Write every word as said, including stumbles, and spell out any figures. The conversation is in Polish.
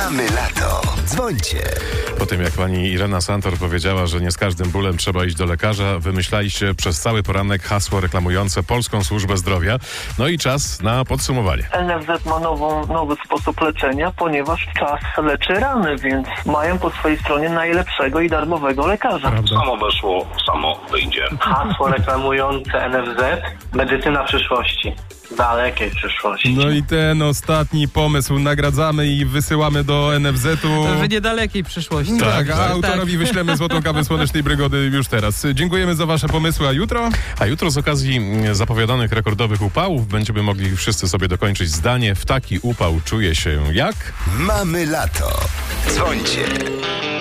Mamy lato. Dzwońcie. Po tym, jak pani Irena Santor powiedziała, że nie z każdym bólem trzeba iść do lekarza, wymyślaliście przez cały poranek hasło reklamujące Polską Służbę Zdrowia. No i czas na podsumowanie. N F Z ma nową, nowy sposób leczenia, ponieważ czas leczy rany, więc mają po swojej stronie najlepszego i darmowego lekarza. Samo weszło, samo wyjdzie. Hasło reklamujące N F Z, medycyna przyszłości. Dalekiej przyszłości. No i ten ostatni pomysł nagradzamy i wysyłamy do N F Z-u. W niedalekiej przyszłości. Tak, a tak. autorowi wyślemy złotą kawę Słonecznej Brygody już teraz. Dziękujemy za wasze pomysły, a jutro? A jutro z okazji zapowiadanych rekordowych upałów będziemy mogli wszyscy sobie dokończyć zdanie. W taki upał czuje się jak? Mamy lato. Dzwońcie.